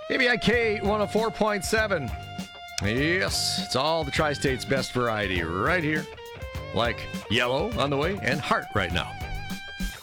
KBIK 104.7. Yes, it's all the Tri-State's best variety right here. Like Yellow on the way and Heart right now.